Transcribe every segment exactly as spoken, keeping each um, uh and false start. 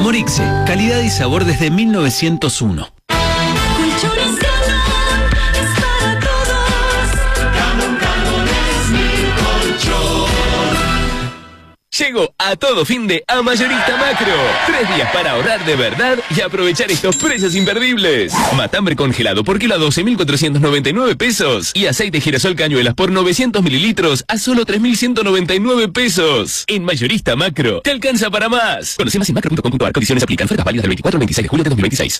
Morixe, calidad y sabor desde mil novecientos uno. Colchones Galón es para todos. Galón, Galón es mi colchón. Llego a todo fin de a Mayorista Macro. Tres días para ahorrar de verdad y aprovechar estos precios imperdibles. Matambre congelado por kilo a doce mil cuatrocientos noventa y nueve pesos. Y aceite girasol cañuelas por novecientos mililitros a solo tres mil ciento noventa y nueve pesos. En Mayorista Macro, te alcanza para más. Conoce más en macro punto com punto a r. Condiciones aplican. Ofertas válidas del veinticuatro al veintiséis de julio de dos mil veintiséis.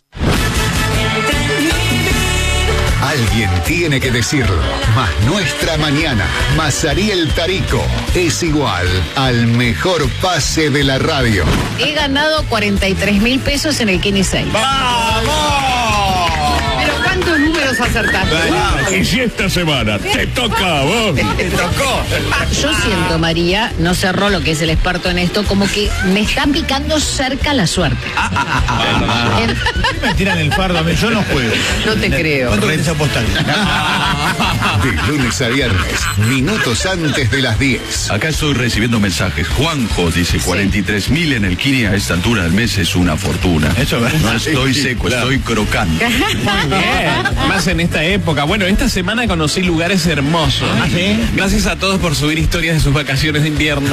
Alguien tiene que decirlo, más nuestra mañana, más Ariel Tarico, es igual al mejor pase de la radio. He ganado cuarenta y tres mil pesos en el Kenny seis. ¡Vamos! Pero ¿cuántos números acertaste? Y si esta semana te toca a vos. Te tocó. Yo siento, María, no cerró lo que es el experto en esto, como que me está picando cerca la suerte. Ah, ah, ah, ah, En- ah. Me tiran el fardo a mí, yo no juego. No te creo. ¿Cuánto querés apostar? De lunes a viernes, minutos antes de las diez. Acá estoy recibiendo mensajes. Juanjo dice cuarenta y tres mil en el Kini a esta altura del mes es una fortuna. Eso es No estoy seco, Claro. estoy crocante. Bien, más en esta época. Bueno, esta semana conocí lugares hermosos. ¿Ah, sí? Gracias a todos por subir historias de sus vacaciones de invierno.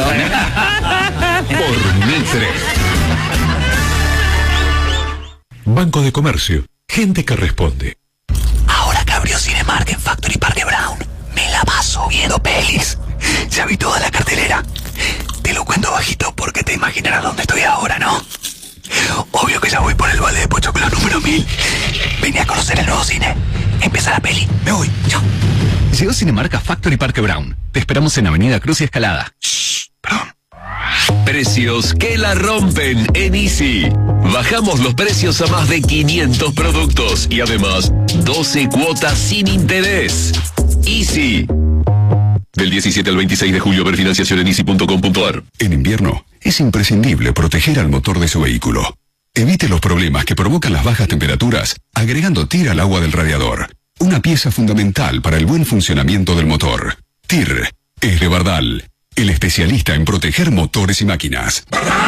Por Mitre. Banco de Comercio. Gente que responde. Ahora que abrió Cinemark en Factory Parque Brown, me la paso viendo pelis. Ya vi toda la cartelera. Te lo cuento bajito porque te imaginarás dónde estoy ahora, ¿no? Obvio que ya voy por el balde de Pochoclo número mil. Vení a conocer el nuevo cine. Empieza la peli. Me voy. Chao. Llegó Cinemark a Factory Parque Brown. Te esperamos en Avenida Cruz y Escalada. Shh, perdón. Precios que la rompen en Easy. Bajamos los precios a más de quinientos productos y además doce cuotas sin interés. Easy. Del diecisiete al veintiséis de julio, ver financiación en easy punto com punto a r. En invierno, es imprescindible proteger al motor de su vehículo. Evite los problemas que provocan las bajas temperaturas agregando T I R al agua del radiador. Una pieza fundamental para el buen funcionamiento del motor. T I R es de Bardal, el especialista en proteger motores y máquinas.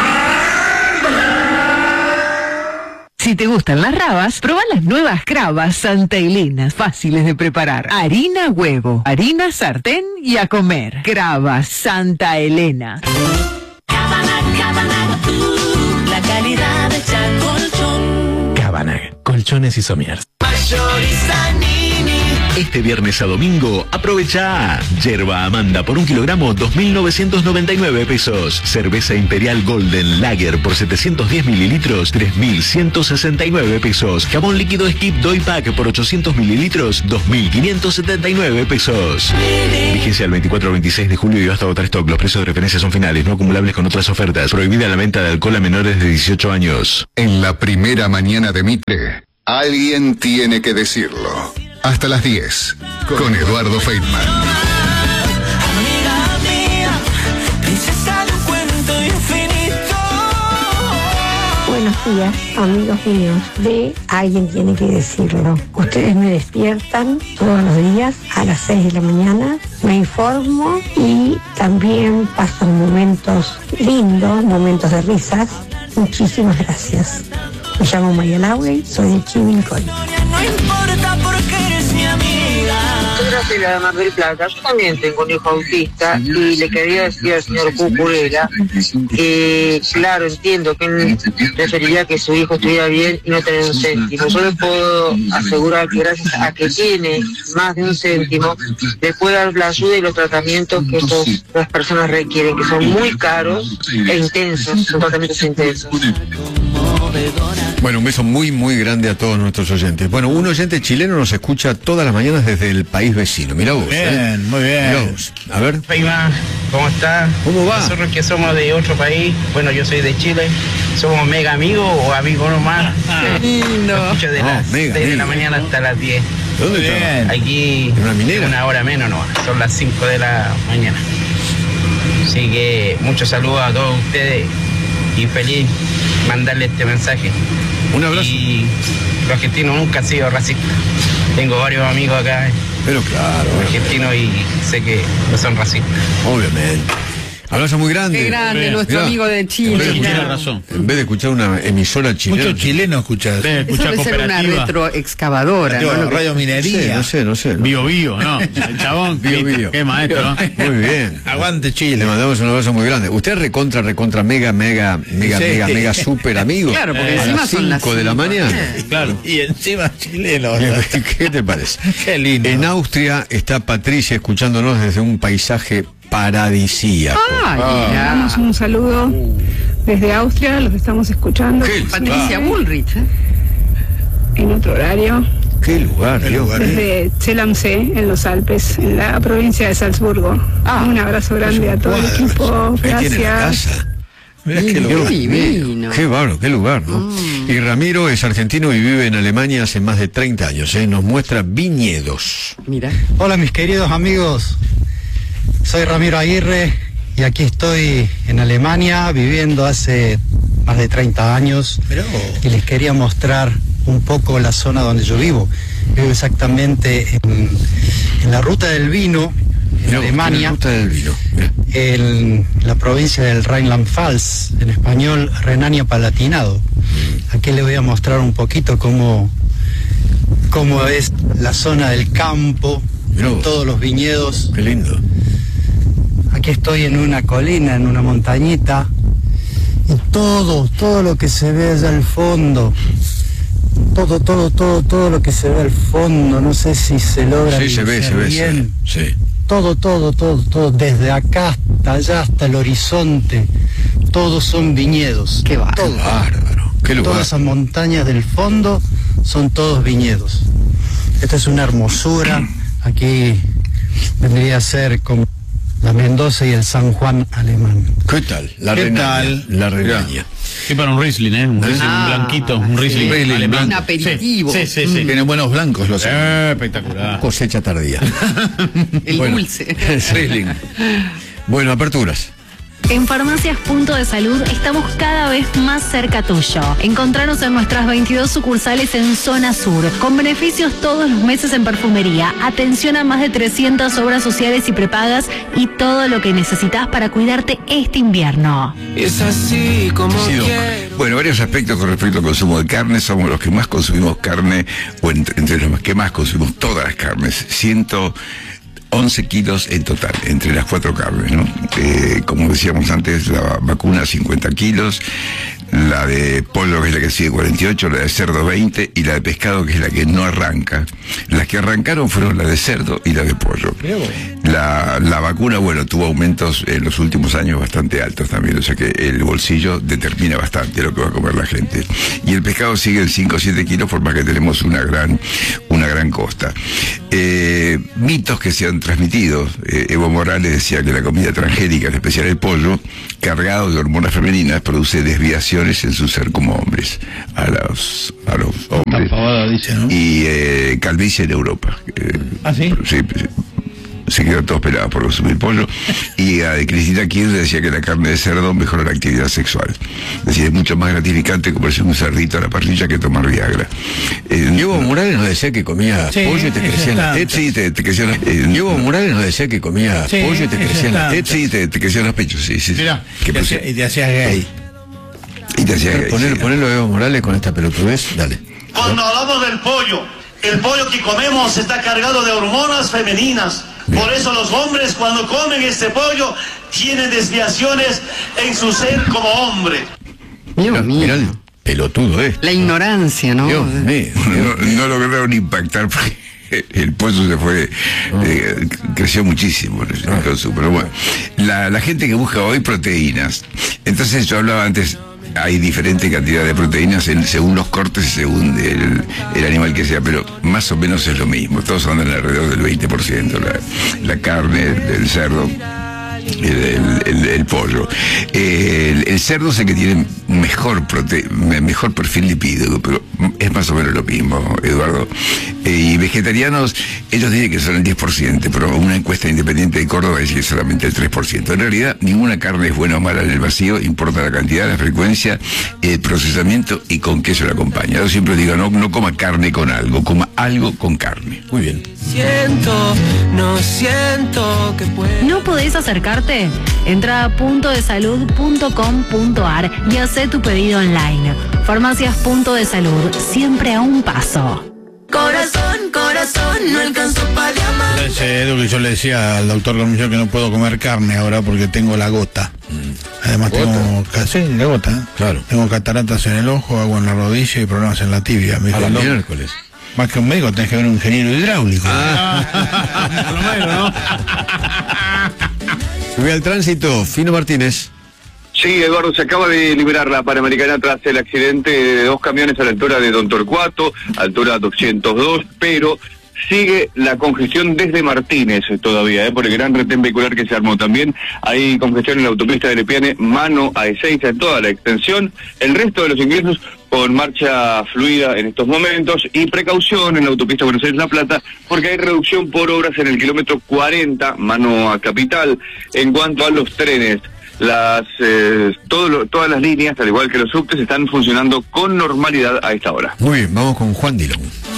Si te gustan las rabas, probá las nuevas Cravas Santa Elena, fáciles de preparar. Harina, huevo, harina, sartén y a comer. Cravas Santa Elena. Cabanag, Cabanag, uh, la calidad de Chacolchón. Cabanag, colchones y somiers. Mayorista Nini. Este viernes a domingo, aprovecha yerba Amanda por un kilogramo, dos mil novecientos noventa y nueve pesos. Cerveza Imperial Golden Lager por setecientos diez mililitros, tres mil ciento sesenta y nueve pesos. Jabón líquido Skip Doy Pack por ochocientos mililitros, dos mil quinientos setenta y nueve pesos. Vigencia el veinticuatro al veintiséis de julio y hasta agotar stock. Los precios de referencia son finales, no acumulables con otras ofertas. Prohibida la venta de alcohol a menores de dieciocho años. En la primera mañana de Mitre, alguien tiene que decirlo. Hasta las diez, con Eduardo Feitman. Amiga mía, princesa de un cuento infinito. Buenos días, amigos míos de Alguien Tiene que Decirlo. Ustedes me despiertan todos los días a las seis de la mañana, me informo y también pasan momentos lindos, momentos de risas. Muchísimas gracias. Me llamo María Laue, soy de Chivilcoy. No importa porque eres mi amiga. Soy Graciela de Mar del Plata. Yo también tengo un hijo autista y le quería decir al señor Cucurella que, claro, entiendo que él preferiría que su hijo estuviera bien y no tener un céntimo. Yo le puedo asegurar que gracias a que tiene más de un céntimo, le puede dar la ayuda y los tratamientos que estos, las personas requieren, que son muy caros e intensos, son tratamientos intensos. Bueno, un beso muy, muy grande a todos nuestros oyentes. Bueno, un oyente chileno nos escucha todas las mañanas desde el país vecino. Mirá vos. Bien, ¿eh? muy bien. Mirá vos. A ver. Feima, ¿cómo está? ¿Cómo va? Nosotros que somos de otro país, bueno, yo soy de Chile, somos mega amigos o amigos nomás. Lindo. Escucho de No, las mega seis de la amigo. mañana hasta las diez. ¿Dónde está? Aquí, ¿En una minera? una hora menos no, son las cinco de la mañana. Así que muchos saludos a todos ustedes y feliz mandarle este mensaje. Un abrazo. Y los argentinos nunca han sido racistas. Tengo varios amigos acá Pero claro. argentinos y sé que no son racistas. Obviamente. Abrazo muy grande. Qué grande, nuestro Mirá, amigo de Chile. en vez de escuchar- Tiene razón. En vez de escuchar una emisora chilena. Muchos chilenos escuchan. Debe Eso escuchar debe ser una cooperativa. retroexcavadora. Radio, ¿no? Lo que- Radio Minería. No sé, no sé. No sé. Bio Bio, ¿no? El chabón, Bio, qué- bio. qué maestro, ¿no? Muy bien. Aguante Chile. Le mandamos un abrazo muy grande. Usted es recontra, recontra, mega, mega, mega, Sí. mega, mega super amigo. Claro, porque a encima las son las cinco de la cinco. mañana. Claro. Y encima chileno. ¿Qué te parece? Qué lindo. En Austria está Patricia escuchándonos desde un paisaje paradisíaco. Ay, Ah. mirá. Damos un saludo desde Austria, los estamos escuchando Qué Patricia lugar, Bullrich, ¿eh? en otro horario, qué lugar, Qué Dios lugar. mío. desde Zell-am-See, en los Alpes, en la provincia de Salzburgo. Ah. Un abrazo grande a todo el Cuadros. equipo, Ahí tiene la gracias. casa. Mirá qué Qué lugar. divino. Qué bárbaro, qué lugar, ¿no? Y Ramiro es argentino y vive en Alemania hace más de treinta años, ¿eh? Nos muestra viñedos. Mira. Hola mis queridos amigos, soy Ramiro Aguirre y aquí estoy en Alemania viviendo hace más de treinta años Mirá vos. y les quería mostrar un poco la zona donde yo vivo. Vivo exactamente en, en la ruta del vino, en Mirá vos, Alemania, la ruta del vino. Mirá. en la provincia del Rheinland-Pfalz, en español Renania-Palatinado. Aquí les voy a mostrar un poquito cómo, cómo es la zona del campo, Mirá vos. todos los viñedos. Qué lindo. Aquí estoy en una colina, en una montañita, y todo, todo lo que se ve allá al fondo, todo, todo, todo, todo lo que se ve al fondo, no sé si se logra Sí, se ve, se ve, se ve. bien. Sí. Todo, todo, todo, todo, desde acá hasta allá, hasta el horizonte, todos son viñedos. Qué bárbaro. Todo. Bárbaro. Qué lugar. Todas esas montañas del fondo son todos viñedos. Esta es una hermosura. Aquí vendría a ser como la Mendoza y el San Juan alemán. ¿Qué tal? La ¿Qué Renania. tal? La Renania. Sí, para un Riesling, ¿eh? Un Riesling Ah, blanquito, un Riesling sí. alemán. Un aperitivo. Sí, sí, sí. sí. Tienen buenos blancos los Eh, espectacular. Cosecha tardía. El Bueno. dulce. Riesling. Bueno, aperturas. En Farmacias Punto de Salud estamos cada vez más cerca tuyo. Encontranos en nuestras veintidós sucursales en Zona Sur, con beneficios todos los meses en perfumería, atención a más de trescientas obras sociales y prepagas y todo lo que necesitas para cuidarte este invierno. Es así como Sí, doc. quiero. Bueno, varios aspectos con respecto al consumo de carne. Somos los que más consumimos carne, o entre, entre los que más consumimos todas las carnes. ciento once kilos en total, entre las cuatro carnes, ¿no? Eh, como decíamos antes, la vacuna cincuenta kilos, la de pollo que es la que sigue cuarenta y ocho, la de cerdo veinte y la de pescado que es la que no arranca. Las que arrancaron fueron la de cerdo y la de pollo. La, la vacuna, bueno, tuvo aumentos en los últimos años bastante altos también, o sea que el bolsillo determina bastante lo que va a comer la gente. Y el pescado sigue en cinco o siete kilos, por más que tenemos una gran, una gran costa. Eh, mitos que se han transmitido. Eh, Evo Morales decía que la comida transgénica, en especial el pollo, cargado de hormonas femeninas, produce desviaciones en su ser como hombres, a los, a los hombres. pavada, dice, ¿no? Y eh, calvicie en Europa. Eh, ¿Ah, sí? Sí, sí. Se quedaron todos pelados por consumir pollo. Y a Cristina Kirchner decía que la carne de cerdo mejora la actividad sexual. Decía, es mucho más gratificante comerse un cerdito a la parrilla que tomar Viagra. Eh, Evo Morales nos decía que comía Sí, pollo y te ese crecían las está. tetas. Sí, te, te crecían las eh, Evo Morales nos decía que comía Sí, pollo y te ese crecían las está. tetas. Sí, te, te crecían los pechos, sí, sí. sí. Mirá, Que te hacía- puse- y te hacías gay. y te hacía gay, Poner, sí. ponerlo a Evo Morales con esta pelotudez, dale. Cuando hablamos del pollo, el pollo que comemos está cargado de hormonas femeninas. Por eso los hombres cuando comen este pollo tienen desviaciones en su ser como hombre. Dios mío. Mirá el pelotudo este. La ignorancia, ¿no? Dios mío. No, no lograron impactar porque el pollo se fue, eh, creció muchísimo en el consumo. Pero bueno, la, la gente que busca hoy proteínas. Entonces yo hablaba antes, hay diferente cantidad de proteínas en, según los cortes y según el, el animal que sea, pero más o menos es lo mismo. Todos andan alrededor del veinte por ciento, la, la carne, el cerdo. El, el, el, el pollo. Eh, el, el cerdo es el que tiene mejor prote mejor perfil lipídico, pero es más o menos lo mismo, Eduardo. Eh, y vegetarianos, ellos dicen que son el diez por ciento, pero una encuesta independiente de Córdoba dice que es solamente el tres por ciento. En realidad, ninguna carne es buena o mala en el vacío, importa la cantidad, la frecuencia, el procesamiento y con qué se lo acompaña. Yo siempre digo, no, no coma carne con algo, coma algo con carne. Muy bien. Siento, no siento que puedo. ¿No podés acercarte? Entra a punto de salud punto com punto ar y haz tu pedido online. Farmacias Punto de Salud, siempre a un paso. Corazón, corazón, no alcanzó para llamar. Ese Edu que yo le decía al doctor Cormillón que no puedo comer carne ahora porque tengo la gota. Además ¿Gota? tengo ca- sí, la gota. Claro. Tengo cataratas en el ojo, agua en la rodilla y problemas en la tibia. Me A la dijo, "No, miércoles. más que un médico tenés que ver un ingeniero hidráulico". Ah. Por lo menos, ¿no? Sube al tránsito, Fino Martínez. Sí, Eduardo, se acaba de liberar la Panamericana tras el accidente de dos camiones a la altura de Don Torcuato, altura doscientos dos, pero sigue la congestión desde Martínez todavía, ¿eh? Por el gran retén vehicular que se armó también. Hay congestión en la autopista de Lepiane, mano a Ezeiza, en toda la extensión. El resto de los ingresos con marcha fluida en estos momentos y precaución en la autopista Buenos Aires-La Plata porque hay reducción por obras en el kilómetro cuarenta, mano a Capital. En cuanto a los trenes, las eh, todo lo, todas las líneas, al igual que los subtes, están funcionando con normalidad a esta hora. Muy bien, vamos con Juan Dillon.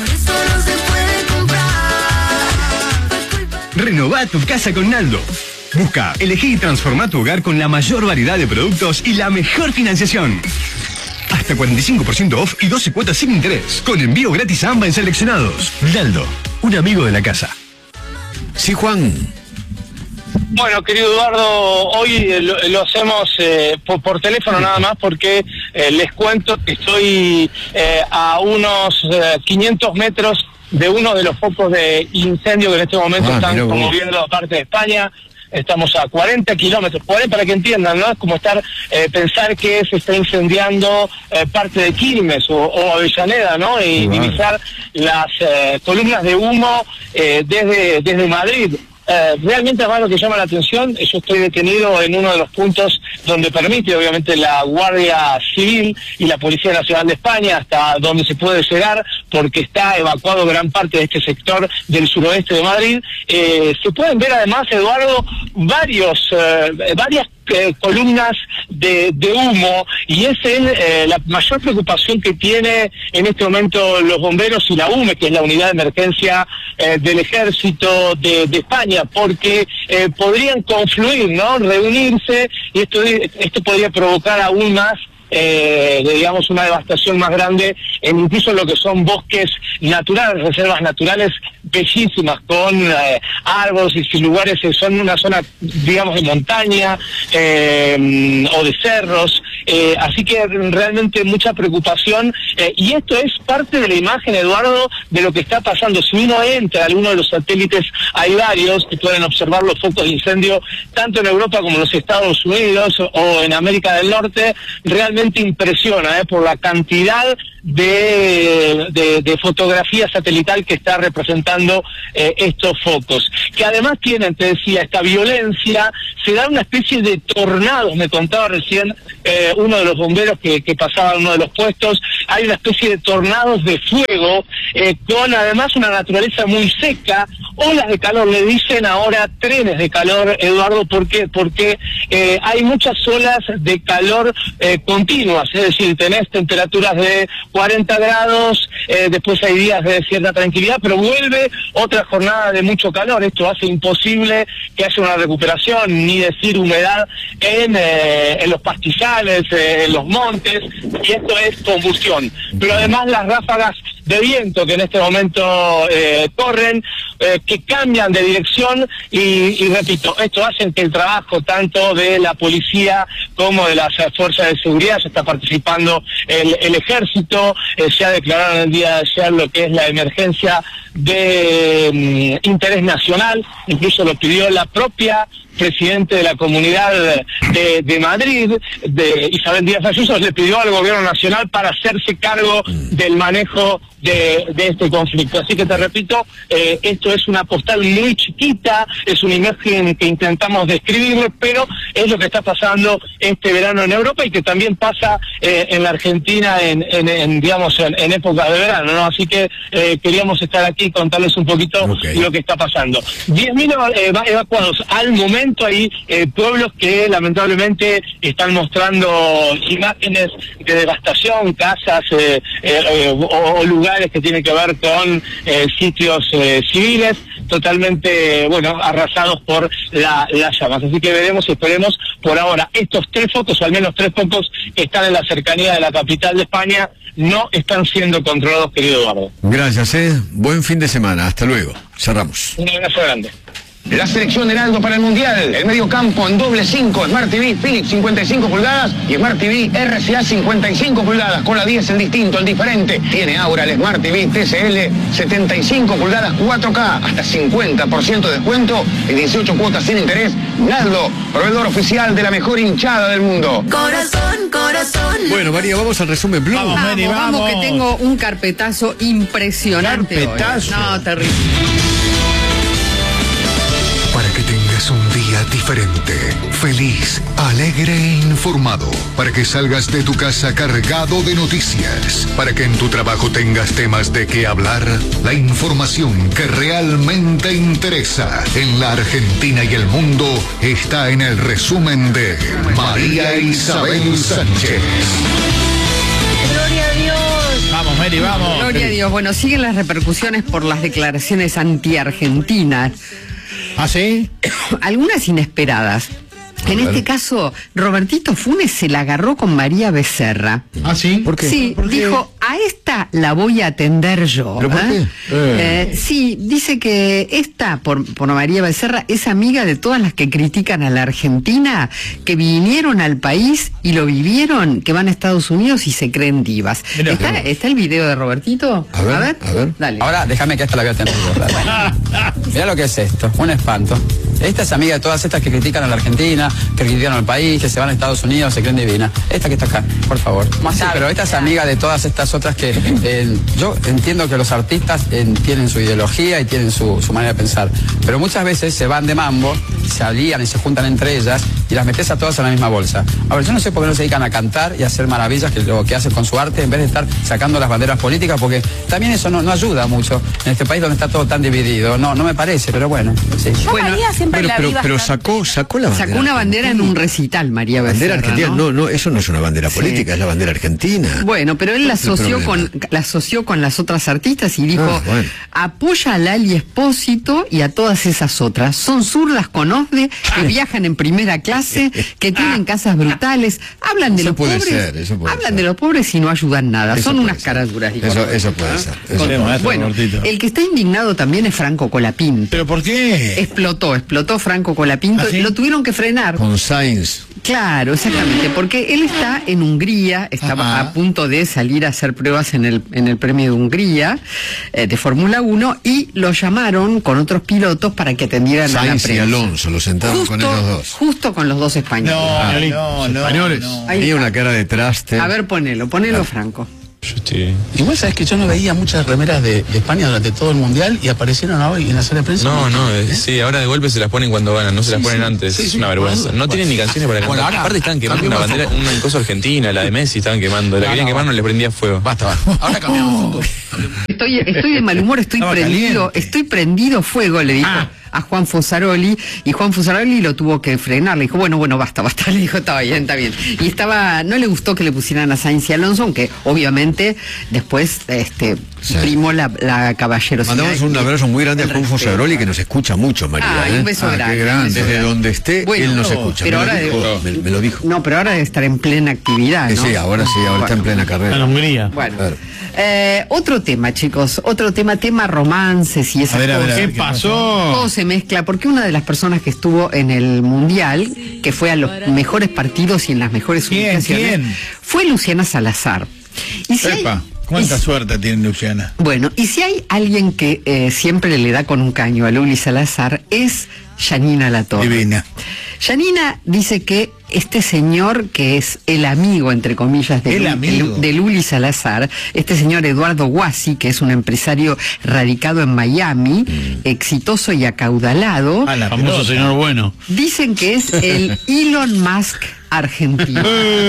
Renová tu casa con Naldo. Busca, elegí y transformá tu hogar con la mayor variedad de productos y la mejor financiación. Hasta cuarenta y cinco por ciento off y doce cuotas sin interés. Con envío gratis a ambas en seleccionados. Naldo, un amigo de la casa. Sí, Juan. Bueno, querido Eduardo, hoy eh, lo, lo hacemos eh, por, por teléfono nada más porque eh, les cuento que estoy eh, a unos eh, quinientos metros de uno de los focos de incendio que en este momento Ah, están mirá vos. conmoviendo a parte de España. Estamos a cuarenta kilómetros, cuarenta para que entiendan, ¿no? Es como estar, eh, pensar que se está incendiando eh, parte de Quilmes o, o Avellaneda, ¿no? Y Claro. divisar las eh, columnas de humo eh, desde, desde Madrid. Eh, realmente además lo que llama la atención, yo estoy detenido en uno de los puntos donde permite obviamente la Guardia Civil y la Policía Nacional de España hasta donde se puede llegar porque está evacuado gran parte de este sector del suroeste de Madrid. Eh, se pueden ver además, Eduardo, varios, eh, varias eh, columnas de, de humo y es el, eh, la mayor preocupación que tiene en este momento los bomberos y la U M E, que es la unidad de emergencia eh, del ejército de, de España, porque eh, podrían confluir, ¿no? Reunirse y esto, esto podría provocar aún más Eh, digamos una devastación más grande en incluso lo que son bosques naturales, reservas naturales bellísimas con eh, árboles y lugares que son una zona digamos de montaña eh, o de cerros, eh, así que realmente mucha preocupación eh, y esto es parte de la imagen, Eduardo, de lo que está pasando. Si uno entra a alguno de los satélites, hay varios que pueden observar los focos de incendio tanto en Europa como en los Estados Unidos o en América del Norte. Realmente impresiona eh, por la cantidad de, de, de fotografía satelital que está representando eh, estos focos, que además tienen, te decía, esta violencia, se da una especie de tornados, me contaba recién eh, uno de los bomberos que, que pasaba en uno de los puestos, hay una especie de tornados de fuego, eh, con además una naturaleza muy seca, olas de calor, le dicen ahora trenes de calor, Eduardo, ¿por qué? Porque eh, hay muchas olas de calor eh, continuas, es decir, tenés temperaturas de cuarenta grados, eh, después hay días de cierta tranquilidad, pero vuelve otra jornada de mucho calor. Esto hace imposible que haya una recuperación, ni decir humedad en, eh, en los pastizales, eh, en los montes, y esto es combustión. Pero además las ráfagas de viento que en este momento eh, corren, eh, que cambian de dirección y, y repito, esto hace que el trabajo tanto de la policía como de las eh, fuerzas de seguridad, se está participando el, el ejército, eh, se ha declarado en el día de ayer lo que es la emergencia de mm, interés nacional, incluso lo pidió la propia presidente de la Comunidad de, de Madrid, de Isabel Díaz Ayuso, le pidió al gobierno nacional para hacerse cargo del manejo de, de este conflicto. Así que te repito, eh, esto es una postal muy chiquita, es una imagen que intentamos describir, pero es lo que está pasando este verano en Europa y que también pasa eh, en la Argentina en, en, en digamos, en, en época de verano, ¿no? Así que eh, queríamos estar aquí y contarles un poquito okay. lo que está pasando. diez mil eh, evacuados al momento. Hay eh, pueblos que lamentablemente están mostrando imágenes de devastación, casas eh, eh, eh, o, o lugares que tienen que ver con eh, sitios eh, civiles totalmente, bueno, arrasados por la, las llamas. Así que veremos y esperemos. Por ahora, estos tres focos, o al menos tres focos que están en la cercanía de la capital de España, no están siendo controlados, querido Eduardo. Gracias, eh. Buen fin de semana. Hasta luego. Cerramos. Un abrazo grande. La selección de Heraldo para el Mundial. El medio campo en doble cinco, Smart T V Philips cincuenta y cinco pulgadas y Smart T V R C A cincuenta y cinco pulgadas. Con la diez el distinto, el diferente. Tiene ahora el Smart T V T C L setenta y cinco pulgadas cuatro K. Hasta cincuenta por ciento de descuento y dieciocho cuotas sin interés. Naldo, proveedor oficial de la mejor hinchada del mundo. Corazón, corazón. Bueno, María, vamos al resumen Blue. Vamos, Mary, vamos, vamos, vamos, que tengo un carpetazo impresionante. Carpetazo. Hoy. No, terrible. Para que tengas un día diferente, feliz, alegre e informado. Para que salgas de tu casa cargado de noticias. Para que en tu trabajo tengas temas de qué hablar. La información que realmente interesa en la Argentina y el mundo está en el resumen de María Isabel Sánchez. Gloria a Dios. Vamos, Mary, vamos. Gloria a Dios. Bueno, siguen las repercusiones por las declaraciones anti-argentinas. ¿Ah, sí? Algunas inesperadas. En este caso, Robertito Funes se la agarró con María Becerra. ¿Ah, sí? ¿Por qué? Sí, ¿Por qué? dijo, a esta la voy a atender yo. ¿Pero por qué? ¿eh? Eh, sí, dice que esta, por, por María Becerra, es amiga de todas las que critican a la Argentina, que vinieron al país y lo vivieron, que van a Estados Unidos y se creen divas. Mirá, ¿Está, mirá. ¿Está el video de Robertito? A ver, a ver. A ver. Dale. Ahora déjame que esta la voy a tener yo. Mirá lo que es esto, un espanto. Esta es amiga de todas estas que critican a la Argentina, que critican al país, que se van a Estados Unidos, se creen divina. Esta que está acá, por favor. Sí, pero esta es amiga de todas estas otras que eh, yo entiendo que los artistas eh, tienen su ideología y tienen su, su manera de pensar, pero muchas veces se van de mambo, se alían y se juntan entre ellas y las metes a todas en la misma bolsa. A ver, yo no sé por qué no se dedican a cantar y a hacer maravillas, que lo que hacen con su arte, en vez de estar sacando las banderas políticas, porque también eso no, no ayuda mucho en este país donde está todo tan dividido. No, no me parece, pero bueno. Sí. Bueno, Bueno, pero, pero sacó, sacó la bandera. Sacó una bandera en un recital, María Becerra. Bandera argentina, ¿no? no, no, eso no es una bandera política, sí. Es la bandera argentina. Bueno, pero él la asoció con, la asoció con las otras artistas y dijo, ah, bueno. apoya a Lali Espósito y a todas esas otras. Son zurdas con OSDE, que viajan en primera clase, que tienen casas brutales, hablan de eso los puede pobres, ser, eso puede hablan ser. de los pobres y no ayudan nada. Eso Son unas ser. caras duras. Eso, eso puede ¿no? ser. Con, Eso puede bueno, ser. el que está indignado también es Franco Colapinto. ¿Pero por qué? Explotó, explotó Franco Colapinto. ¿Ah, sí? Lo tuvieron que frenar. Con Sainz. Claro, exactamente, porque él está en Hungría, estaba Ajá. a punto de salir a hacer pruebas en el, en el premio de Hungría eh, de Fórmula uno y lo llamaron con otros pilotos para que atendieran a la Sainz prensa. y Alonso, lo sentaron Justo, con ellos dos. justo con los dos españoles. No, Ah, no, no. españoles. no. Ahí Tenía está. una cara de traste. A ver, ponelo, ponelo, Franco. Igual sabes que yo no veía muchas remeras de, de España durante todo el mundial y aparecieron hoy en la sala de prensa. No, no, eh, sí, ahora de golpe se las ponen cuando ganan, no se Sí, las ponen sí, antes, sí, es sí, una vergüenza. bueno, No tienen ni canciones para bueno, cantar. ahora Aparte están quemando una cambiamos bandera, una cosa argentina, la de Messi estaban quemando, la No, querían no, quemar, no basta. les prendía fuego. Basta, basta. Ahora cambiamos. Estoy, estoy de mal humor, estoy Estaba prendido, caliente. estoy prendido fuego, le dijo Ah. a Juan Fosaroli, y Juan Fosaroli lo tuvo que frenar, le dijo, bueno, bueno, basta, basta, le dijo, está bien, está bien. Y estaba, no le gustó que le pusieran a Sainz y Alonso, aunque obviamente después este Sí. primó la, la caballerosidad. Mandamos un abrazo muy grande a Juan Fosaroli, que nos escucha mucho, María. Ay, ¿eh? un beso Ah, qué grande, grande. un beso Desde grande. donde esté, Bueno, él nos no, escucha. pero me, lo ahora dijo, de- me, me lo dijo. No, pero ahora debe estar en plena actividad, Eh, ¿no? Sí, ahora sí, ahora está en plena carrera. En Hungría. Bueno, Claro. eh, otro tema, chicos, otro tema, tema romances y esas A ver, a ver, cosas. a ver, ¿Qué ¿qué pasó? pasó? Todo se mezcla, porque una de las personas que estuvo en el Mundial, que fue a los mejores partidos y en las mejores ¿Quién? ubicaciones, ¿Quién? fue Luciana Salazar. Y si hay, Epa. Cuánta suerte tiene Luciana. Bueno, y si hay alguien que eh, siempre le da con un caño a Luli Salazar, es Yanina Latorre. Divina. Yanina dice que este señor, que es el amigo, entre comillas, de, El Lu- amigo. de Luli Salazar, este señor Eduardo Guasi, que es un empresario radicado en Miami, exitoso y acaudalado, A la Famoso pelota. señor bueno. dicen que es el Elon Musk argentino.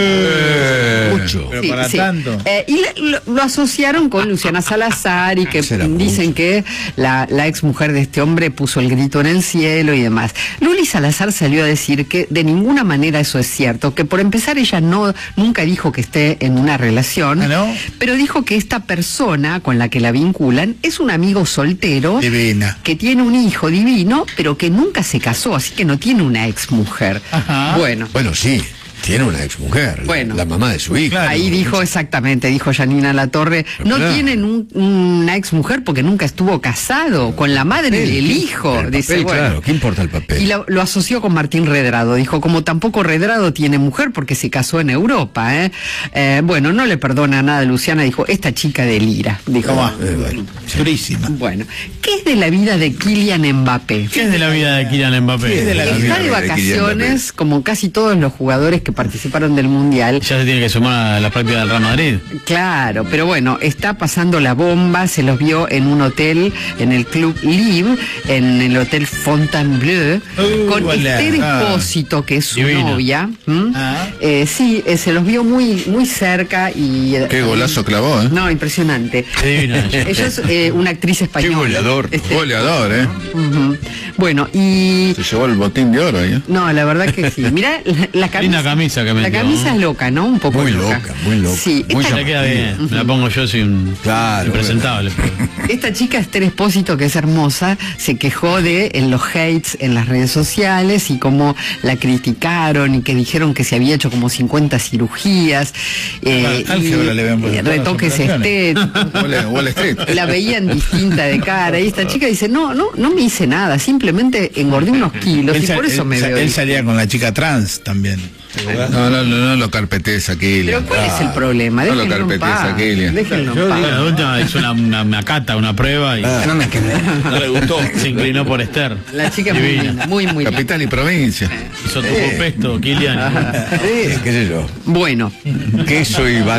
Mucho. Pero para tanto. Eh, y le- lo, lo asociaron con Luciana Salazar y que Será dicen mucho. que la, la ex mujer de este hombre puso el grito en el cielo y demás. Luli Salazar salió a decir que de ninguna manera eso es cierto, que por empezar ella no nunca dijo que esté en una relación, ¿Ah, no? pero dijo que esta persona con la que la vinculan es un amigo soltero Divina. que tiene un hijo divino, pero que nunca se casó, así que no tiene una ex mujer. Ajá. Bueno. Bueno, sí, tiene una exmujer, Bueno. la mamá de su hija. Ahí dijo exactamente, dijo Yanina Latorre, no Claro. tienen un- una ex mujer porque nunca estuvo casado con la madre del hijo, El dice, papel, bueno. claro, ¿qué importa el papel? Y lo, lo asoció con Martín Redrado, dijo, como tampoco Redrado tiene mujer porque se casó en Europa, ¿eh? Eh, bueno, no le perdona nada a Luciana, dijo, esta chica delira, dijo. Toma. Eh, bueno. Durísima. Bueno, ¿qué es de la vida de Kylian Mbappé? ¿Qué es de la vida de Kylian Mbappé? ¿Qué es de la vida Está de de Kylian vacaciones, como casi todos los jugadores que participaron del Mundial. Ya se tiene que sumar a la práctica del Real Madrid. Claro, pero bueno, está pasando la bomba, se los vio en un hotel, en el Club Live, en el Hotel Fontainebleau, Uh, con hola. Esther Ah. Espósito, que es su Divina. novia. ¿m? Ah. Eh, sí, eh, se los vio muy, muy cerca y... eh, Qué golazo clavó, ¿eh? No, impresionante. Qué divina ella. Ella es eh, una actriz Qué española. goleador. Este, Goleador, ¿eh? ujú. Bueno, y... Se llevó el botín de oro ahí, ¿eh? No, la verdad que sí. Mirá, la, la camisa... Linda camisa que La metió, camisa ¿no? es loca, ¿no? Un poco Muy loca. loca, muy loca. Sí, Muy esta- Le queda bien. Me la pongo yo sin Claro, impresentable. Esta chica Esther Espósito, que es hermosa, se quejó de en los hates en las redes sociales y cómo la criticaron y que dijeron que se había hecho como cincuenta cirugías, eh, Al- álgebra y, le habían puesto eh, todas las retoques operaciones. estéticos. Wall, Wall Street. La veían distinta de cara y esta chica dice, no, no, no me hice nada, simplemente engordé unos kilos Él, y sa- por eso él me sa- veo. él salía con la chica trans también. No, no, no, no lo carpetes aquí. Pero ¿cuál es el problema? No lo Déjenlo en carpetes paz. aquí, Lian. Déjenlo en Yo paz. digo, la última hizo una, una, una cata, una prueba y No me quedé. no le gustó. Se inclinó por Esther. La chica es muy Divina. linda, muy, muy linda. Capital y provincia. Hizo tu pesto, Kylian. Sí, qué sé yo. Bueno, Queso y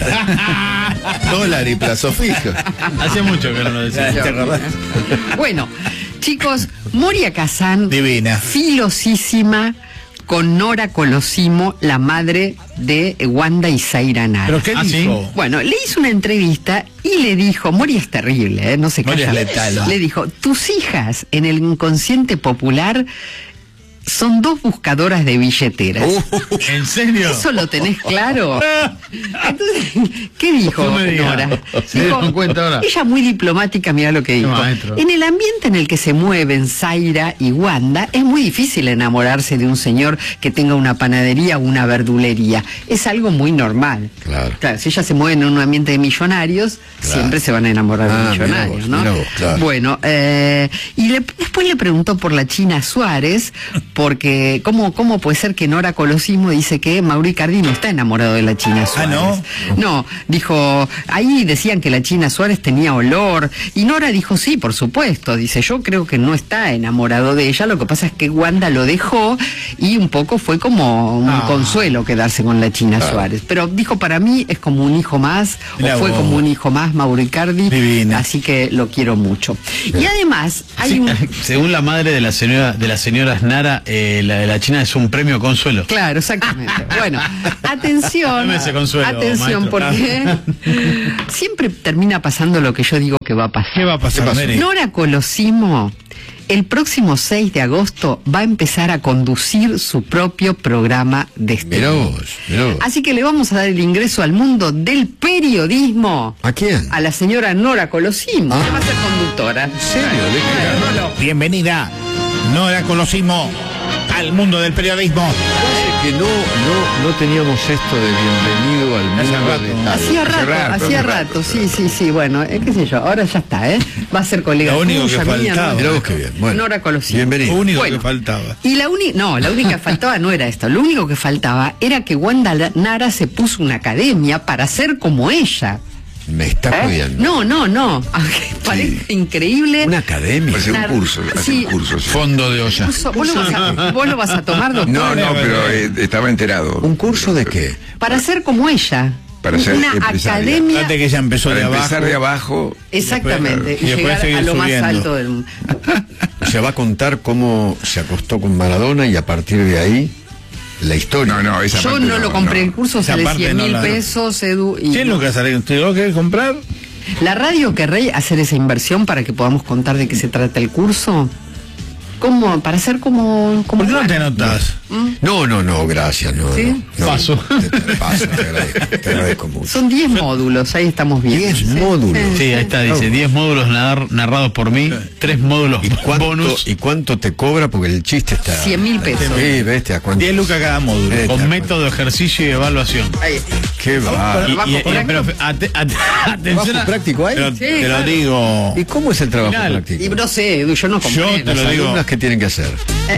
batata. Dólar y plazo fijo. Hace mucho que no lo decía. ¿Te acordás? bueno, chicos, Moria Kazan, Divina. filosísima, con Nora Colosimo, la madre de Wanda y Zaira Nara. ¿Pero qué ¿Ah, sí? dijo? Bueno, le hizo una entrevista y le dijo, Moria es terrible, ¿eh? No se Moria calla. es letal. Le dijo, tus hijas en el inconsciente popular son dos buscadoras de billeteras. ¿En serio? ¿Eso lo tenés claro? Entonces, ¿qué dijo No me digas. Nora? ¿Se dieron cuenta ahora? Ella muy diplomática, mira lo que dijo. maestro. En el ambiente en el que se mueven Zaira y Wanda, es muy difícil enamorarse de un señor que tenga una panadería o una verdulería. Es algo muy normal. Claro. Claro, si ellas se mueven en un ambiente de millonarios, Claro. siempre se van a enamorar Ah, de mira millonarios, vos, ¿no? mira vos, claro. Bueno, eh, y le- después le preguntó por la China Suárez, porque ¿cómo, cómo puede ser que Nora Colosimo dice que Mauro Icardi no está enamorado de la China Suárez? ¿no? No, dijo, ahí decían que la China Suárez tenía olor, y Nora dijo, sí, por supuesto, dice, yo creo que no está enamorado de ella, lo que pasa es que Wanda lo dejó, y un poco fue como un Ah. consuelo quedarse con la China Claro. Suárez, pero dijo, para mí es como un hijo más, Mirá o fue vos. como un hijo más, Mauro Icardi, Divina. así que lo quiero mucho. Y además, hay Sí, un... según la madre de la señora de las señoras Nara, eh, la de la China es un premio consuelo. Claro, exactamente. Bueno, atención, Dame ese consuelo, atención, maestro. porque siempre termina pasando lo que yo digo que va a pasar. ¿Qué va a pasar, Mary? Nora Colosimo, el próximo seis de agosto, va a empezar a conducir su propio programa de Mirá estreno. vos, mirá vos. Así que le vamos a dar el ingreso al mundo del periodismo ¿A quién? a la señora Nora Colosimo, Ah. que va a ser conductora. ¿En serio? ¿De qué? Bienvenida, Nora Colosimo, al mundo del periodismo. Que no, no, no teníamos esto de bienvenido al mundo Hace rato. de tal. Hacía rato, hacía rato, sí, sí, sí, bueno, eh, qué sé yo, ahora ya está, ¿eh? Va a ser colega Lo único tuya, que mía, faltaba. ¿no? Mirá vos qué bien. Bueno, Nora Colosimo. bienvenido. Lo único Bueno. que faltaba. Y la única, no, la única que faltaba no era esto, lo único que faltaba era que Wanda La- Nara se puso una academia para ser como ella. Me está ¿Eh? jodiendo. No, no, no. Aunque parece increíble. Una academia. Parece un Una- curso, hace sí. un curso. sí. Fondo de olla. Curso- ¿Vos, lo vas a, vos lo vas a tomar, doctor? No, no, pero eh, estaba enterado. ¿Un curso de qué? Para ser como ella. Para ser Una empresaria. academia. Fíjate que ella empezó Para de abajo. empezar de abajo. Exactamente. Y Y, después llegar seguir a lo más subiendo. alto del mundo. O sea, va a contar cómo se acostó con Maradona y a partir de ahí la historia. No, no, esa Yo parte no lo compré, el curso Esa sale parte cien no mil la- pesos, Edu. Y ¿Quién no. nunca sale? ¿Usted lo quiere comprar? ¿La radio querré hacer esa inversión para que podamos contar de qué se trata el curso? ¿Cómo? Para hacer como... como ¿Por qué no Juan. te anotas? No, no, no, gracias. No, ¿Sí? no, no. Paso. Te, te paso, te agradezco, te agradezco mucho. Son diez módulos, ahí estamos bien. diez módulos. Sí, ahí está, dice, diez módulos nar- narrados por mí, tres módulos ¿Y cuánto, bonus ¿Y cuánto te cobra? Porque el chiste está... cien mil pesos. Sí, bestia, ¿cuánto? diez lucas cada módulo. Eh, con está- método, ejercicio y evaluación. Ahí. Qué va. Y- Bajo y- y- práctico. pero ate- ate- atención ¿Trabajo a- práctico hay? Pero Sí, te lo claro. digo. ¿Y cómo es el trabajo Final. práctico? Y no sé, Edu, yo no compré. Yo te no lo Las digo. alumnas que tienen que hacer.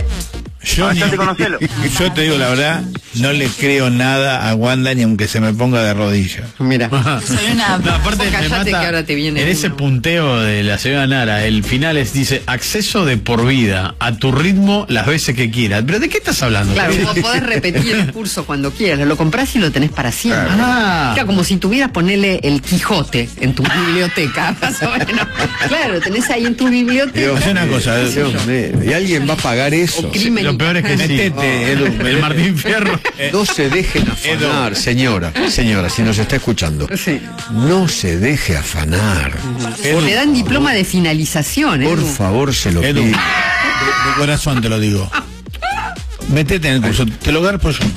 Yo, ni- yo te digo la verdad, no le creo nada a Wanda ni aunque se me ponga de rodillas. Mira. Soy una. No, aparte Vos me callate mata, que ahora te viene en uno. ese punteo de la señora Nara, el final es, dice, acceso de por vida, a tu ritmo, las veces que quieras. ¿Pero de qué estás hablando? Claro, vos podés repetir el curso cuando quieras, lo comprás y lo tenés para siempre. Ah. Claro, como si tuvieras ponerle el Quijote en tu biblioteca, más o menos. Claro, tenés ahí en tu biblioteca. Dios, Es una cosa, Dios mío. ¿Y alguien va a pagar eso? O crimen Lo peor es que sí. Metete, Edu, El Martín Fierro. No se dejen afanar, señora, señora, si nos está escuchando. Sí. No se deje afanar. O le dan diploma de finalización, Por Edu. favor, se lo Edu, de, pido. de corazón te lo digo. Metete en el curso, te lo garpo yo.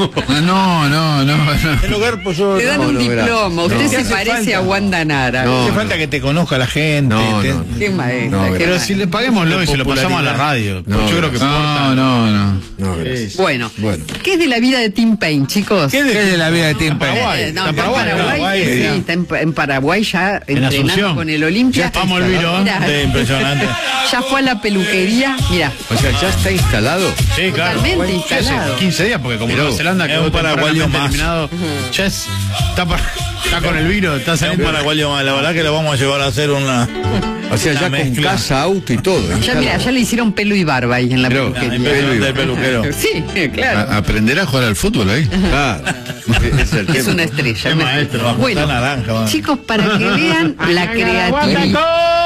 No, no, no, no. Te lo garpo yo. Le dan No, un no, diploma. verás. Usted No. se Hace parece falta. a Wanda Nara. No. Hace falta que te conozca la gente. No, te- no. Qué maestra. No, qué Pero maestra. si le paguémoslo y se lo pasamos a la radio. No, Pues yo creo que No, importa. no, no. No, gracias. Bueno, Bueno. ¿qué es de la vida de Tim Payne, chicos? ¿Qué ¿Qué es de la vida de Tim Payne? Eh, no, Está está en Paraguay, Paraguay, Paraguay, sí, ya. está en, en Paraguay ya entrenando Asunción. con el Olimpia. Vamos al viro, ¿eh? Mirá, Sí, impresionante. ya fue a la peluquería, mira, O sea, ya está instalado. Sí, claro. Totalmente Sí, hace instalado. quince días, porque como Pero Nueva Zelanda es quedó un paraguayo tempranamente más. eliminado, ya es, está, pa- está con el virus, está Es un saliendo. paraguayo más, la verdad que lo vamos a llevar a hacer una. O sea, una ya con mezcla. casa, auto y todo. ya instalado. mira, ya le hicieron pelo y barba ahí en la Pero, peluquería. Impresionante el peluquero. Sí, claro. A- aprender a jugar al fútbol ahí. Claro. Ese es el Es tema. una estrella. Es una maestro. estrella. Bueno, Está naranja, va. chicos, para que vean la creatividad.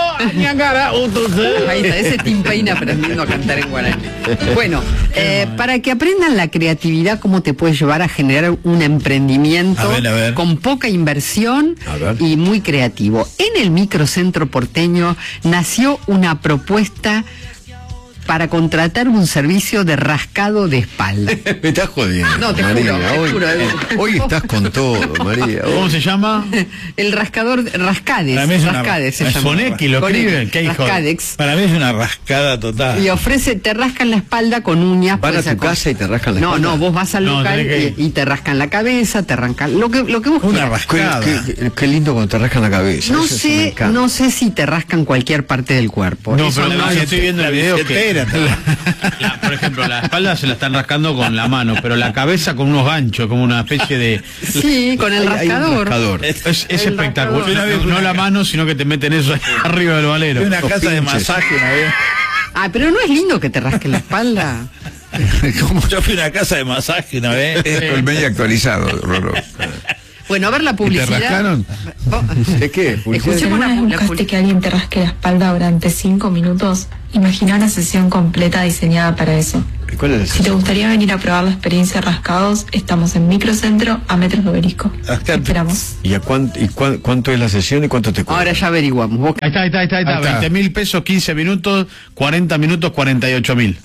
Ahí está, ese Tim Payne aprendiendo a cantar en guaraní. Bueno, eh, para que aprendan la creatividad, cómo te puede llevar a generar un emprendimiento A ver, a ver. con poca inversión A ver. y muy creativo. En el microcentro porteño nació una propuesta para contratar un servicio de rascado de espalda. Me estás jodiendo. No, te María. juro, te hoy, juro, Edu. hoy estás con todo, María. Hoy- ¿Cómo se llama? El rascador, rascades, Para mí es una- rascades se es llama. con X lo Con escriben, X, qué hijo de- rascadex. Para mí es una rascada total. Y ofrece, te rascan la espalda con uñas. Van puede a tu ser con- casa y te rascan la No, espalda. no, vos vas al No, local tenés que ir. y, y te rascan la cabeza, te arrancan lo que, lo que vos Una quieras. Qué, rascada. qué- qué- qué lindo cuando te rascan la cabeza. No Eso sí me sé, encanta. no sé si te rascan cualquier parte del cuerpo. No, Eso pero no- no, yo estoy viendo el video que, billetera. la- por ejemplo, la espalda se la están rascando con la mano, pero la cabeza con unos ganchos, como una especie de... Sí, con el Hay- hay un rascador. rascador. Es, es El espectacular. rascador. No, no la mano, sino que te meten eso ahí arriba del valero. Fui a una Los casa de pinches. masaje una vez. Ah, pero no es lindo que te rasquen la espalda. Como yo fui a una casa de masaje una vez. El medio actualizado, Rolo. Bueno, a ver la publicidad. rascaron? ¿De qué? Escuchemos la, ¿Alguna vez la buscaste publicidad. que alguien te rasque la espalda durante cinco minutos? Imagina una sesión completa diseñada para eso. ¿Cuál es Si te gustaría venir a probar la experiencia Rascados, estamos en Microcentro a metros de Obelisco. Te esperamos. ¿Y, a cuán- y cuán- cuánto es la sesión y cuánto te cuesta? Ahora ya averiguamos. Vos- Ahí está, ahí está, ahí está, ahí está. Ahí está. veinte mil pesos, quince minutos, cuarenta minutos, cuarenta y ocho mil.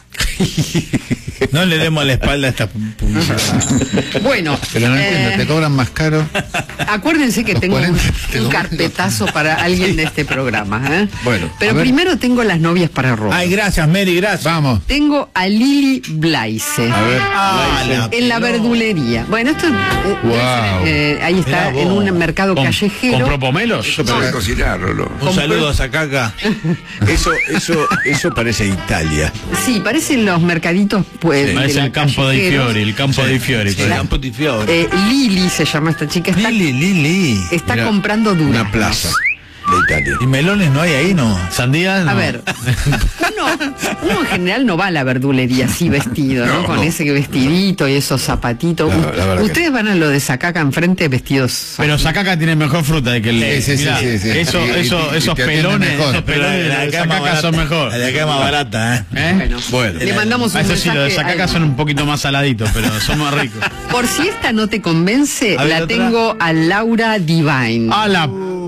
No le demos la espalda a esta publicidad. Bueno, Pero no eh, entiendo, te cobran más caro. acuérdense que Los tengo un, cuarenta, te un lo- carpetazo para alguien de este programa. ¿eh? Bueno, Pero a ver. primero tengo las novias para Rob. Ay, gracias, Mary, gracias. Vamos. Tengo a Lili Blaise. A ver. Ah, la En la verdulería. Bueno, esto eh, Wow. eh, ahí está, Mirá en vos. un mercado ¿Con- callejero. ¿Compró pomelos? Eso para cocinar, Rolo. Un saludo a Sacaca. Eso, eso, eso parece Italia. Sí, parece ves en los mercaditos, pues. Sí, es el campo de Fiori, el campo Sí, de Fiori. sí, el campo di Fiori. Eh, Lili se llama esta chica. Está, Lili, Lili. está Mirá, comprando duraznos. Una plaza de Italia. ¿Y melones no hay ahí, no? ¿Sandías? A No. ver, uno, uno en general no va a la verdulería así vestido, ¿no? No, Con no. ese vestidito y esos zapatitos. La- la verdad que Ustedes van a lo de Sacaca enfrente vestidos. Pero Sacaca tiene mejor fruta de que el. Sí, sí, sí, mirá, sí, sí. Eso, Y- y- eso, y esos te atienden pelones, mejor. esos pelones La de de acá más Sacaca son barata. mejor. La de acá más barata, ¿eh? ¿Eh? Bueno, Bueno. le mandamos un Ah, eso sí, los de mensaje Sacaca al- son un poquito más saladitos, pero son más ricos. Por si esta no te convence, A ver, la otra. tengo a Laura Divine. ¡A la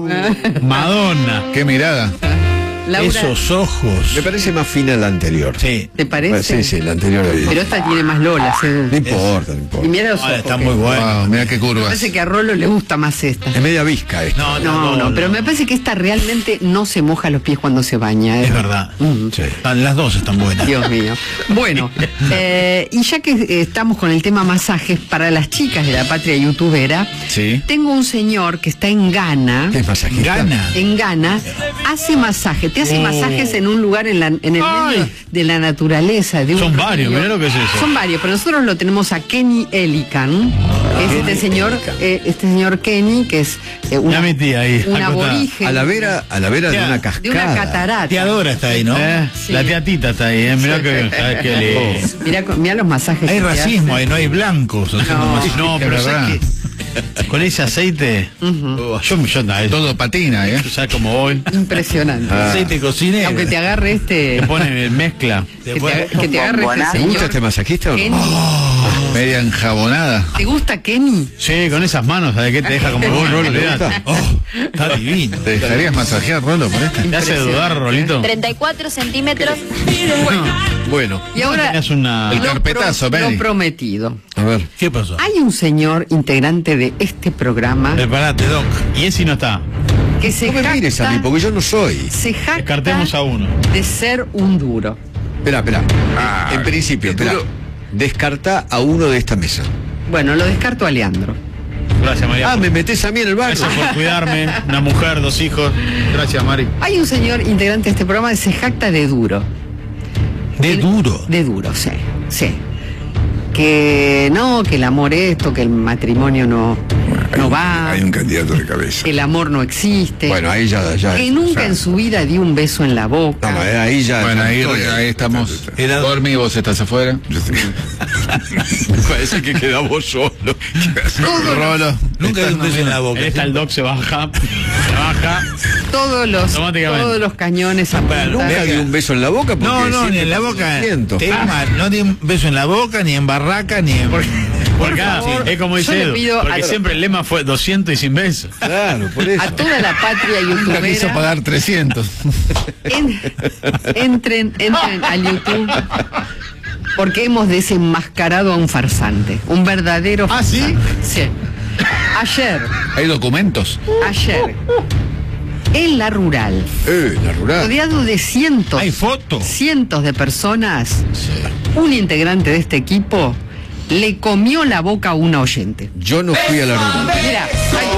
Madonna! Qué mirada. Laura, Esos ojos. Me parece más fina la anterior. Sí. ¿te parece? Sí, sí, la anterior. Pero esta tiene más lolas. ¿eh? No importa, no Y importa. mira los Ah, ojos. está que- muy bueno. Wow, mira qué Me curvas. parece que a Rolo le gusta más esta. Es media visca esto. No, No, no, pero me parece que esta realmente no se moja los pies cuando se baña. ¿eh? Es verdad. Mm. Sí. Están- Las dos están buenas. Dios mío. Bueno, eh, y ya que eh, estamos con el tema masajes, para las chicas de la patria youtubera, Sí. tengo un señor que está en Ghana. ¿Qué es masajista? Gana. En Ghana, hace masaje, te hace Oh. masajes en un lugar en, la, en el medio Ay. de la naturaleza. De un Son varios, río. mirá lo que es eso. Son varios, pero nosotros lo tenemos a Kenny Elican, que es este señor, eh, este señor Kenny, que es eh, una, Mirá mi tía ahí, un acostada. aborigen A la vera, a la vera de Ya, una de cascada. una catarata. Teadora está ahí, ¿no? ¿Eh? Sí. La tía Tita está ahí, ¿eh? Mirá que. ay, qué lindo. Mirá, con- mirá los masajes. Hay que te racismo hace. ahí, no hay blancos. haciendo No. masajes. No, pero Es verdad. ¿sabes qué? Con ese aceite. Ujú. Yo, yo, yo, Todo patina, ¿eh? ¿sabes cómo voy? Impresionante. Aceite cocinero. Aunque te agarre este. Te pone mezcla. Que te, que te agarre este ¿Te señor. gusta este masajista o no? Kenny. Media enjabonada. ¿Te gusta Kenny? Sí, con esas manos, ¿sabes qué? Te deja como vos, Rolo. ¿Te gusta? olvidate. Oh, está divino. ¿Te dejarías masajear, Rolo, por esto? ¿Te hace dudar, Rolito? treinta y cuatro centímetros. Bueno, Y ahora Tenías una. El lo, carpetazo, pro- Benny. lo prometido. a ver. ¿Qué pasó? Hay un señor integrante de este programa Preparate, Doc. Y ese no está. que se No me mires a mí, jacta, porque yo no soy. se jacta Descartemos a uno. de ser un duro. Espera, espera. Ah, en principio, qué duro. espera. Descarta a uno de esta mesa. Bueno, lo descarto a Leandro. Gracias, María. Ah, me metes a mí en el barco. Gracias por cuidarme. Una mujer, dos hijos. Gracias, Mari. Hay un señor integrante de este programa que se jacta de duro. De duro. De duro, sí, sí. Que no, que el amor esto, que el matrimonio no, no va, Hay un candidato de cabeza. que el amor no existe. Bueno, ahí ya. ya que nunca en su vida dio un beso en la boca. No, no, ahí ya. Bueno, ahí, estoy ahí estamos. Era- Por mí, vos estás afuera. Me parece que quedamos solos. Rolo. Nunca dio un beso en la boca. Ahí está el doc, se baja. Se baja. Todos los, Automáticamente. todos los cañones apuntan. Nunca di un beso en la boca porque No, no, ni siempre en la boca. siento. Te digo más, no di un beso en la boca, ni en barraca, ni en. Porque ah, favor, es como yo dice le Edu, pido porque a- siempre el lema fue doscientos y sin besos. Claro, por eso. A toda la patria Nunca quiso youtubera, pagar trescientos. en- entren, entren al YouTube, porque hemos desenmascarado a un farsante, un verdadero ¿Ah, sí? farsante. Sí. Ayer, ¿Hay documentos? ayer, en la rural, Eh, la rural. rodeado de cientos, Hay fotos. cientos de personas, un integrante de este equipo le comió la boca a una oyente. Yo no fui a la rural. Mira, ahí,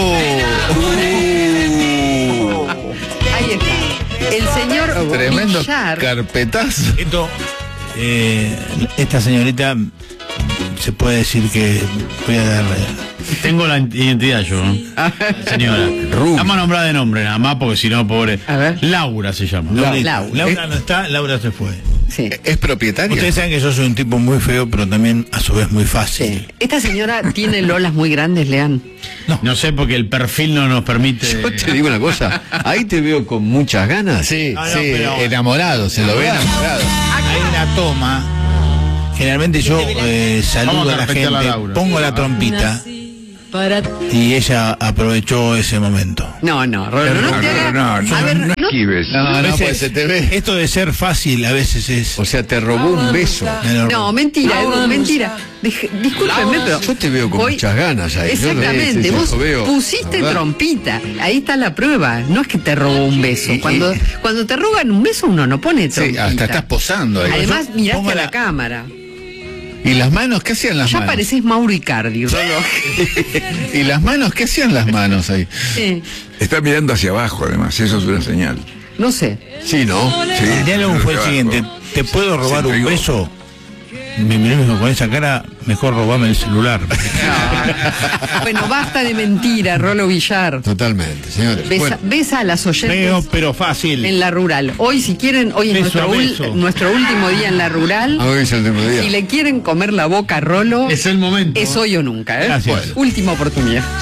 ahí está. El señor Tremendo Villar, carpetazo. Esto, eh, esta señorita, se puede decir que. Voy a darle. Tengo la identidad yo, ¿no? Señora. Rubio. Vamos a nombrar de nombre nada más, porque si no, pobre. A ver. Laura se llama. Laurita. Laura. Laura no está, Laura se fue. sí. ¿Es propietaria? Ustedes saben que yo soy un tipo muy feo, pero también a su vez muy fácil. Sí. Esta señora tiene lolas muy grandes, Lean. No sé, porque el perfil no nos permite. Yo te digo una cosa. Ahí te veo con muchas ganas. Sí, Ah, no, sí, pero- enamorado, se lo ve enamorado. Hay una toma. Generalmente yo eh, saludo Vamos a a la respetar a gente, Laura. pongo la trompita y ella aprovechó ese momento. No, no, Rolo, no te hagas- No, no, A ver, no no- esquives. No, A no, veces- pues se te ve. Esto de ser fácil a veces es. O sea, te robó un beso. No, mentira, Edu, mentira. Dije- discúlpeme, pero. Yo te veo con hoy- muchas ganas ahí. Yo lo- Exactamente, sí, sí, vos lo veo. pusiste ¿Verdad? trompita. Ahí está la prueba. No es que te robó un beso. Cuando, cuando te roban un beso, uno no pone Sí, trompita. hasta estás posando ahí. Además, miraste pongo a la la- cámara. ¿Y las manos? ¿Qué hacían las Ya manos? parecés Mauro Icardi, Rolo. ¿Y las manos? ¿Qué hacían las manos ahí? Sí, Está mirando hacia abajo, además. Eso es una señal. no sé. Sí, ¿no? Sí. El diálogo fue el Hacia siguiente. abajo. ¿te puedo robar Se un entregó. beso? Me miré con esa cara, mejor robame el celular. Bueno, basta de mentira, Rolo Villar. Totalmente, señores. Besa, Bueno, besa a las oyentes Feo, pero fácil. en la rural. Hoy, si quieren, hoy es Beso a nuestro, ul- beso. nuestro último día en la rural. hoy es el último día. Si le quieren comer la boca a Rolo, Es el momento. es hoy o nunca, ¿eh? Gracias. Última oportunidad.